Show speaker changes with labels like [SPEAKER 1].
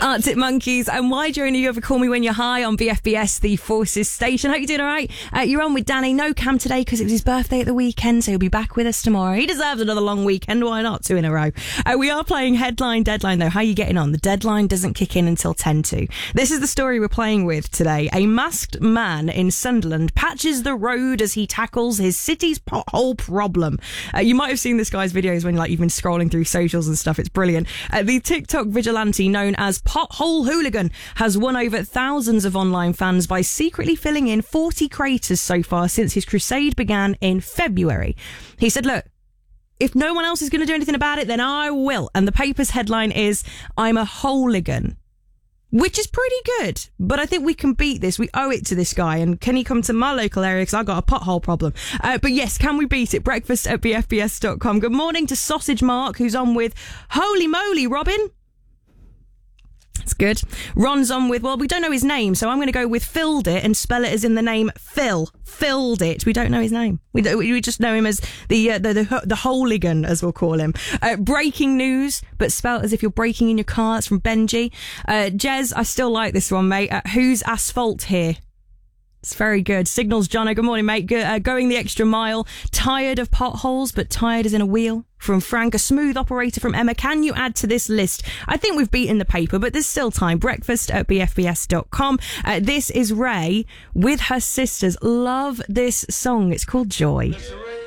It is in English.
[SPEAKER 1] Arctic Monkeys and Why Don't You Ever Call Me When You're High on BFBS, the Forces station. Hope you're doing all right. You're on with Danny. No Cam today because it was his birthday at the weekend, so he'll be back with us tomorrow. He deserves another long weekend. Why not? 2 in a row. We are playing Headline Deadline, though. How are you getting on? The deadline doesn't kick in until 10 to. This is the story we're playing with today. A masked man in Sunderland patches the road as he tackles his city's pothole problem. You might have seen this guy's videos when you've been scrolling through socials and stuff. It's brilliant. The TikTok vigilante known as Pothole Hooligan has won over thousands of online fans by secretly filling in 40 craters so far since his crusade began in February. He said, look, if no one else is going to do anything about it, then I will. And the paper's headline is, I'm a hooligan. Which is pretty good, but I think we can beat this. We owe it to this guy, and can he come to my local area because I've got a pothole problem. But yes, can we beat it? Breakfast at bfbs.com. Good morning to Sausage Mark, who's on with Holy Moly, Robin. That's good. Ron's on with, well, we don't know his name, so I'm going to go with Filled It and spell it as in the name Phil. Filled It. We don't know his name. We just know him as the hooligan, as we'll call him. Breaking news, but spelled as if you're breaking in your car. It's from Benji. Jez, I still like this one, mate. Who's asphalt here? It's very good. Signals Jono. Good morning, mate. Going the extra mile. Tired of potholes, but tired as in a wheel. From Frank, a smooth operator from Emma. Can you add to this list? I think we've beaten the paper, but there's still time. Breakfast at bfbs.com. This is Ray with her sisters. Love this song. It's called Joy.